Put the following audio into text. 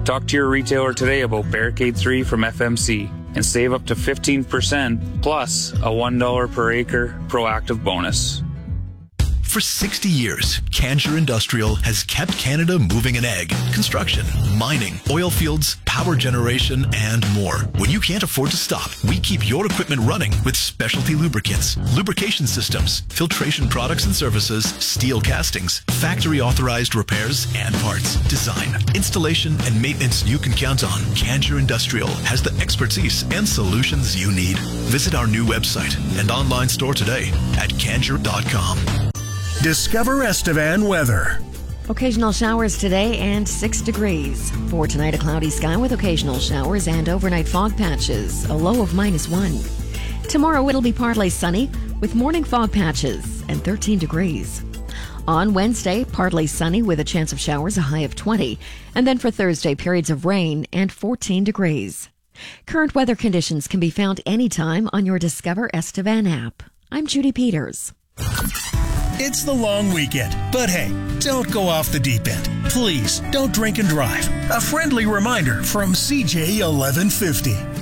Talk to your retailer today about Barricade 3 from FMC and save up to 15% plus a $1 per acre proactive bonus. For 60 years, Canger Industrial has kept Canada moving in ag, construction, mining, oil fields, power generation, and more. When you can't afford to stop, we keep your equipment running with specialty lubricants, lubrication systems, filtration products and services, steel castings, factory-authorized repairs and parts, design, installation, and maintenance you can count on. Canger Industrial has the expertise and solutions you need. Visit our new website and online store today at Canger.com. Discover Estevan weather. Occasional showers today and 6 degrees. For tonight, a cloudy sky with occasional showers and overnight fog patches, a low of -1. Tomorrow, it'll be partly sunny with morning fog patches and 13 degrees. On Wednesday, partly sunny with a chance of showers, a high of 20. And then for Thursday, periods of rain and 14 degrees. Current weather conditions can be found anytime on your Discover Estevan app. I'm Judy Peters. It's the long weekend, but hey, don't go off the deep end. Please don't drink and drive. A friendly reminder from CJ 1150.